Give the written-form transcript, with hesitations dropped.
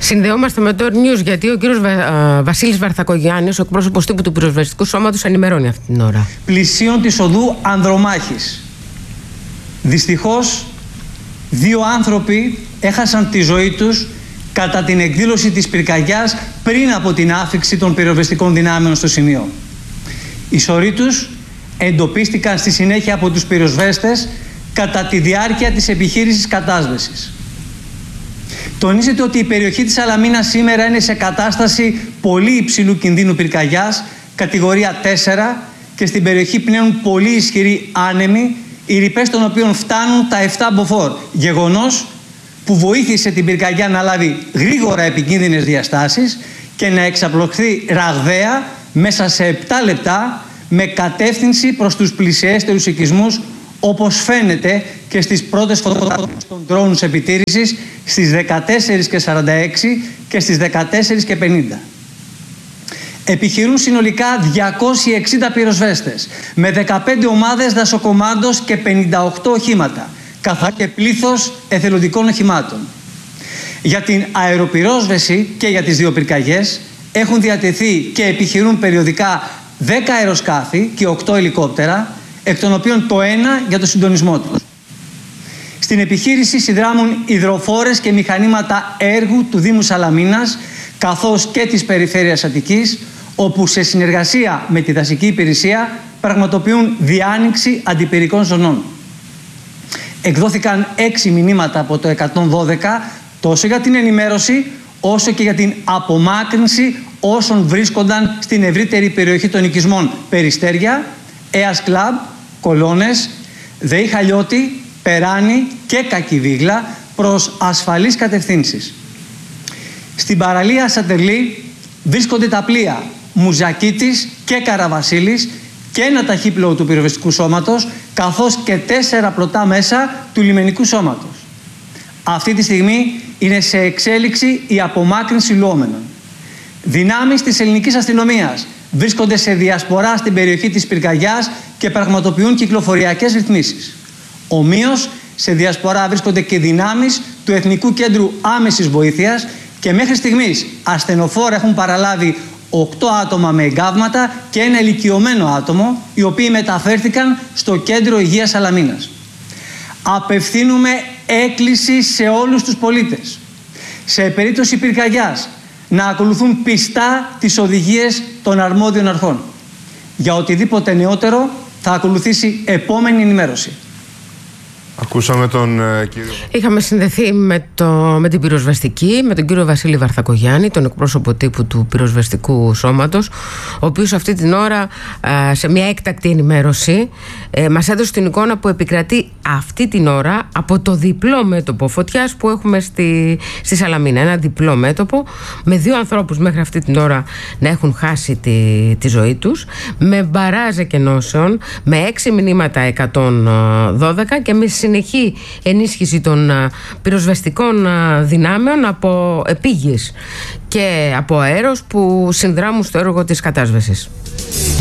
Συνδεόμαστε με το News, γιατί ο κύριος Βασίλης Βαρθακογιάννης, ο εκπρόσωπος τύπου του Πυροσβεστικού Σώματος, ενημερώνει αυτή την ώρα. Πλησίων της οδού Ανδρομάχης. Δυστυχώς, 2 άνθρωποι έχασαν τη ζωή τους κατά την εκδήλωση της πυρκαγιάς πριν από την άφιξη των πυροσβεστικών δυνάμεων στο σημείο. Οι σωροί τους εντοπίστηκαν στη συνέχεια από τους πυροσβέστες κατά τη διάρκεια της επιχείρησης κατάσβεσης. Τονίζεται ότι η περιοχή της Σαλαμίνας σήμερα είναι σε κατάσταση πολύ υψηλού κινδύνου πυρκαγιάς, κατηγορία 4, και στην περιοχή πνέουν πολύ ισχυροί άνεμοι, οι ρηπές των οποίων φτάνουν τα 7 μποφόρ, γεγονός που βοήθησε την πυρκαγιά να λάβει γρήγορα επικίνδυνες διαστάσεις και να εξαπλωθεί ραγδαία μέσα σε 7 λεπτά με κατεύθυνση προς τους πλησιέστερους οικισμούς, όπως φαίνεται και στις πρώτες φωτογραφίες των drones επιτήρησης στις 14:46 και στις 14:50. Επιχειρούν συνολικά 260 πυροσβέστες με 15 ομάδες δασοκομάντος και 58 οχήματα, καθώς και πλήθος εθελοντικών οχημάτων. Για την αεροπυρόσβεση και για τις 2 πυρκαγιές έχουν διατεθεί και επιχειρούν περιοδικά 10 αεροσκάφη και 8 ελικόπτερα, εκ των οποίων το 1 για το συντονισμό τους. Στην επιχείρηση συνδράμουν υδροφόρες και μηχανήματα έργου του Δήμου Σαλαμίνας, καθώς και της Περιφέρειας Αττικής, όπου σε συνεργασία με τη δασική υπηρεσία πραγματοποιούν διάνοιξη αντιπυρικών ζωνών. Εκδόθηκαν 6 μηνύματα από το 112, τόσο για την ενημέρωση όσο και για την απομάκρυνση όσων βρίσκονταν στην ευρύτερη περιοχή των οικισμών Περιστέρια, Αίας Κλαμπ, Κολώνες, ΔΕΗ Χαλιώτη, Περάνη και Κακιβίγλα προς ασφαλείς κατευθύνσεις. Στην παραλία Σατερλή βρίσκονται τα πλοία Μουζακίτης και Καραβασίλης και ένα ταχύπλοο του Πυροσβεστικού Σώματος, καθώς και 4 πλωτά μέσα του λιμενικού σώματος. Αυτή τη στιγμή είναι σε εξέλιξη η απομάκρυνση λουόμενων. Δυνάμεις της ελληνικής αστυνομίας βρίσκονται σε διασπορά στην περιοχή της πυρκαγιάς και πραγματοποιούν κυκλοφοριακές ρυθμίσεις. Ομοίως, σε διασπορά βρίσκονται και δυνάμεις του Εθνικού Κέντρου Άμεσης Βοήθειας και μέχρι στιγμής ασθενοφόρα έχουν παραλάβει 8 άτομα με εγκάβματα και ένα ηλικιωμένο άτομο, οι οποίοι μεταφέρθηκαν στο Κέντρο Υγείας Σαλαμίνας. Απευθύνουμε έκκληση σε όλους τους πολίτες, σε περίπτωση πυρκαγιάς, να ακολουθούν πιστά τις οδηγίες των αρμόδιων αρχών. Για οτιδήποτε νεότερο θα ακολουθήσει επόμενη ενημέρωση. Ακούσαμε τον κύριο. Είχαμε συνδεθεί με την πυροσβεστική, με τον κύριο Βασίλη Βαρθακογιάννη, τον εκπρόσωπο τύπου του Πυροσβεστικού Σώματος, ο οποίος αυτή την ώρα σε μια έκτακτη ενημέρωση μας έδωσε την εικόνα που επικρατεί αυτή την ώρα από το διπλό μέτωπο φωτιάς που έχουμε στη Σαλαμίνα. Ένα διπλό μέτωπο με 2 ανθρώπους μέχρι αυτή την ώρα να έχουν χάσει τη ζωή τους, με μπαράζ εκενώσεων, με 6 μηνύματα 112 και με συνεχή ενίσχυση των πυροσβεστικών δυνάμεων από επίγειες και από αέρος που συνδράμουν στο έργο της κατάσβεσης.